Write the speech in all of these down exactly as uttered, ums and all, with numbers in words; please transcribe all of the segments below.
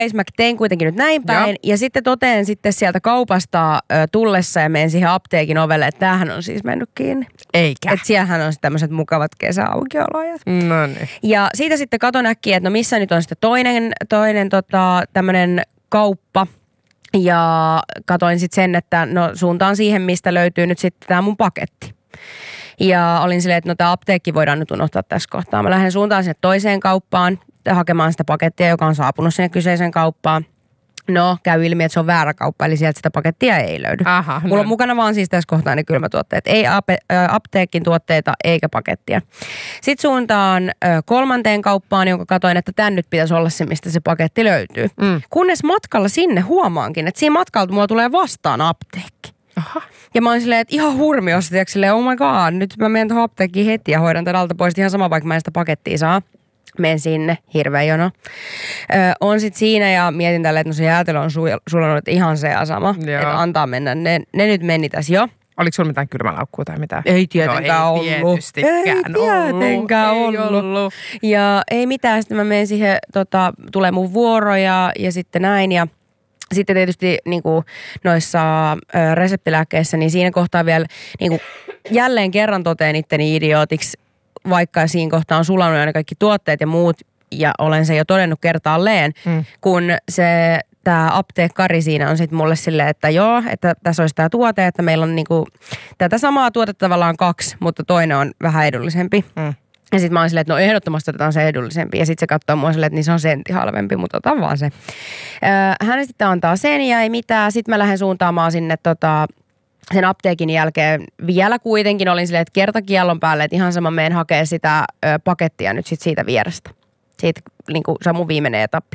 Mä tein kuitenkin nyt näin päin. Joo. Ja sitten toteen sitten sieltä kaupasta ö, tullessa ja menen siihen apteekin ovelle, että tämähän on siis mennyt kiinni. Eikä. Että siellähän on tämmöiset mukavat kesäaukioloajat. No niin. Ja siitä sitten katon äkkiä, että no missä nyt on sitten toinen, toinen tota, tämmöinen kauppa. Ja katoin sitten sen, että no suuntaan siihen, mistä löytyy nyt sitten tämä mun paketti. Ja olin silleen, että no tämä apteekki voidaan nyt unohtaa tässä kohtaa. Mä lähden suuntaan sinne toiseen kauppaan hakemaan sitä pakettia, joka on saapunut sinne kyseiseen kauppaan. No, käy ilmi, että se on väärä kauppa, eli sieltä sitä pakettia ei löydy. Aha, Mulla no. on mukana vaan siis tässä kohtaa ne kylmätuotteet. Ei ape- ä, apteekin tuotteita eikä pakettia. Sitten suuntaan ö, kolmanteen kauppaan, jonka katoin, että tän nyt pitäisi olla se, mistä se paketti löytyy. Mm. Kunnes matkalla sinne huomaankin, että siinä matkalla mulla tulee vastaan apteekki. Aha. Ja mä oon silleen, että ihan hurmiossa, tiedätkö, silleen, oh my god, nyt mä menen tuohon apteekkiin heti ja hoidan tämän alta pois. Ihan sama, vaikka mä en sitä pakettia saa. Menen sinne, hirveä jono. Ö, on sit siinä ja mietin tälle, että no se jäätelö on sulanut, että ihan se ja sama. Että antaa mennä. Ne, ne nyt meni tässä jo. Oliko sulla mitään kylmälaukkua tai mitään? Ei tietenkään no, ollut. Ei tietystikään ollut. Ei tietenkään ei ollut. ollut. Ja ei mitään. Sitten mä menen siihen, tota, tulee mun vuoro ja, ja sitten näin ja sitten tietysti niin kuin noissa ö, reseptilääkkeissä, niin siinä kohtaa vielä niin kuin jälleen kerran toteen itteni idiootiksi, vaikka siinä kohtaa on sulanut aina kaikki tuotteet ja muut, ja olen sen jo todennut kertaalleen, mm. kun se tämä apteekkari siinä on sitten mulle silleen, että joo, että tässä olisi tämä tuote, että meillä on niinku tätä samaa tuotetta tavallaan kaksi, mutta toinen on vähän edullisempi. Mm. Ja sitten mä oon silleen, että no ehdottomasti otetaan se edullisempi. Ja sitten se katsoo mua silleen, että niin se on sentti halvempi, mutta otan vaan se. Öö, hän sitten antaa sen ja ei mitään. Sitten mä lähden suuntaamaan sinne tota, sen apteekin jälkeen. Vielä kuitenkin olin silleen, että kertakiellon päälle, että ihan sama meen hakee sitä ö, pakettia nyt sit siitä vierestä. Siitä niin kuin, se on mun viimeinen etappi.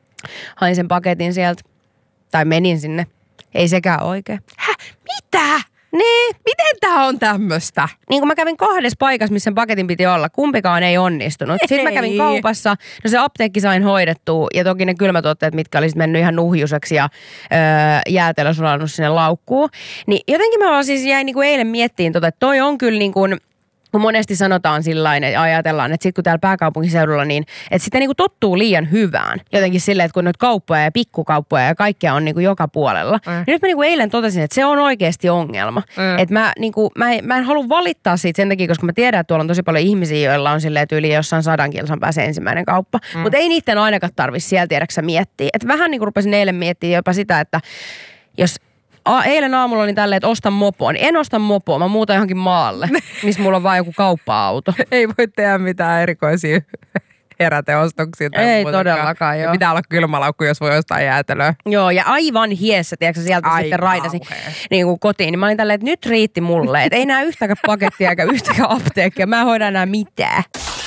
Hain sen paketin sieltä. Tai menin sinne. Ei sekään oikein. Häh? Mitä? Niin. Miten tää on tämmöstä? Niin kuin mä kävin kahdessa paikassa, missä sen paketin piti olla. Kumpikaan ei onnistunut. Ei. Sitten mä kävin kaupassa. No se apteekki sain hoidettua. Ja toki ne kylmätuotteet, mitkä olisit mennyt ihan nuhjuseksi ja öö, jäätelö sulannut sinne laukkuun. Niin jotenkin mä vaan siis jäin niin kuin eilen miettiin tota, että toi on kyllä niin kuin, kun monesti sanotaan sillain ja ajatellaan, että sitten kun täällä pääkaupunkiseudulla, niin että sitten niinku tottuu liian hyvään. Jotenkin silleen, että kun noita kauppoja ja pikkukauppoja ja kaikkea on niinku joka puolella. Mm. Niin nyt mä niinku eilen totesin, että se on oikeasti ongelma. Mm. Että mä, niinku, mä, en, mä en halua valittaa siitä sen takia, koska mä tiedän, että tuolla on tosi paljon ihmisiä, joilla on silleen tyyli jossain sadan kilsan päässä ensimmäinen kauppa. Mm. Mutta ei niiden ainakaan tarvitse siellä tiedäksä miettiä. Että vähän niinku rupesin eilen miettimään jopa sitä, että jos A, eilen aamulla oli tälleen, että ostan mopoa. Niin en osta mopoa, mä muutan johonkin maalle, missä mulla on vaan joku kauppa-auto. Ei voi tehdä mitään erikoisia heräteostoksia. Ei todellakaan, joo. Pitää olla kylmälaukku, jos voi ostaa jäätelöä. Joo, ja aivan hiessä, tiedätkö, sieltä Ai sitten raidasin niin kuin kotiin. Niin mä olin tälleen, että nyt riitti mulle. Että ei nää yhtäkään pakettia eikä yhtäkään apteekkia. Mä en hoida enää mitään.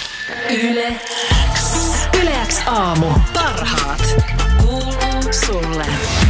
Yle X. Yle X aamu. Parhaat. Kuuluu sulle.